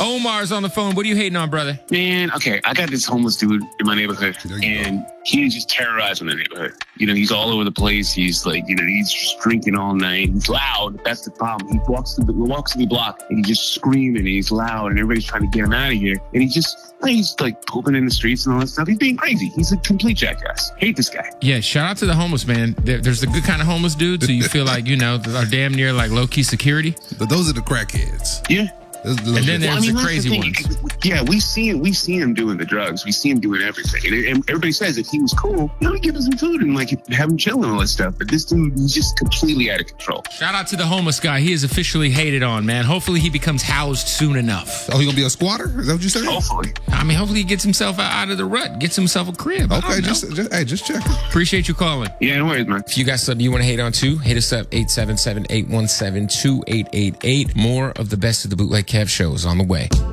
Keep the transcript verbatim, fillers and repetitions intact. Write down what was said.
Omar's on the phone. What are you hating on, brother? Man, okay, I got this homeless dude in my neighborhood, and go. he is just terrorizing the neighborhood. You know, he's all over the place. He's like, you know, he's just drinking all night. He's loud. That's the problem. He walks through the, walks through the block, and he's just screaming, and he's loud, and everybody's trying to get him out of here. And he just, he's like pooping in the streets and all that stuff. He's being crazy. He's a complete jackass. Hate this guy. Yeah, shout out to the homeless, man. There, there's the good kind of homeless dudes who you feel like, you know, are damn near like low-key security. But those are the crackheads. Yeah. Those are the And then little- there's the that's crazy thing. ones. Yeah, we see him. We see him doing the drugs. We see him doing everything. And, and everybody says if he was cool, you know, give him some food and like have him chill and all that stuff. But this dude, he's just completely out of control. Shout out to the homeless guy. He is officially hated on, man. Hopefully he becomes housed soon enough. Oh, he gonna be a squatter? Is that what you said? Hopefully. I mean, hopefully he gets himself out of the rut, gets himself a crib. I Okay, don't know. just, just hey, just check. Appreciate you calling. Yeah, no worries, man. If you got something you want to hate on too, hit us up eight seven seven, eight one seven, two eight eight eight. More of the best of the Bootleg Kev shows on the way.